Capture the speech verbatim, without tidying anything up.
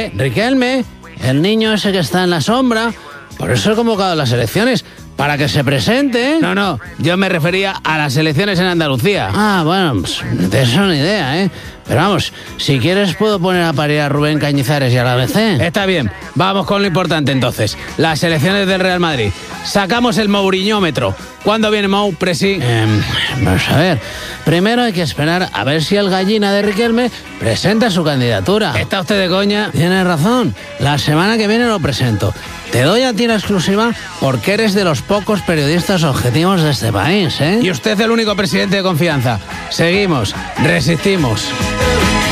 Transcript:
Hombre, Riquelme, el niño ese que está en la sombra, por eso he convocado a las elecciones, para que se presente. No, no, yo me refería a las elecciones en Andalucía. Ah, bueno, pues, de eso ni idea, ¿eh? Pero vamos, si quieres puedo poner a parir a Rubén Cañizares y a la B C. Está bien, vamos con lo importante entonces. Las elecciones del Real Madrid. Sacamos el Mouriñómetro. ¿Cuándo viene Mou, Presi? Eh, vamos a ver. Primero hay que esperar a ver si el gallina de Riquelme presenta su candidatura. ¿Está usted de coña? Tienes razón. La semana que viene lo presento. Te doy a ti la exclusiva porque eres de los pocos periodistas objetivos de este país, ¿eh? Y usted es el único presidente de confianza. Seguimos, resistimos.